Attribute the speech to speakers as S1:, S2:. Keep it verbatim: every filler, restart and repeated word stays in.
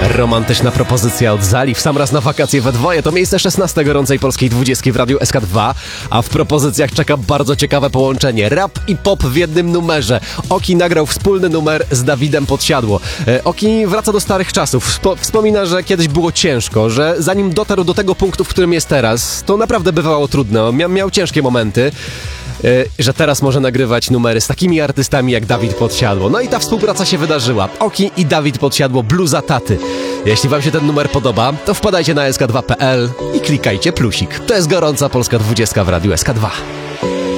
S1: Romantyczna propozycja od Zali w sam raz na wakacje we dwoje. To miejsce szesnaste gorącej polskiej dwudziestki w Radiu S K dwa, a w propozycjach czeka bardzo ciekawe połączenie. Rap i pop w jednym numerze. Oki nagrał wspólny numer z Dawidem Podsiadło. Oki wraca do starych czasów. Wspomina, że kiedyś było ciężko, że zanim dotarł do tego punktu, w którym jest teraz, to naprawdę bywało trudno. Mia- miał ciężkie momenty. Że teraz może nagrywać numery z takimi artystami jak Dawid Podsiadło. No i ta współpraca się wydarzyła. Oki i Dawid Podsiadło, Bluza Taty. Jeśli wam się ten numer podoba, to wpadajcie na S K dwa kropka P L i klikajcie plusik. To jest gorąca polska dwudziestka w Radiu S K dwa.